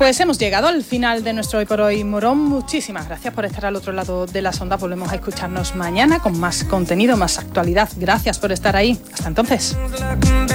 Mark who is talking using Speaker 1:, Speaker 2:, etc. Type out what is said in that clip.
Speaker 1: Pues hemos llegado al final de nuestro Hoy por Hoy Morón. Muchísimas gracias por estar al otro lado de las ondas. Volvemos a escucharnos mañana con más contenido, más actualidad. Gracias por estar ahí. Hasta entonces.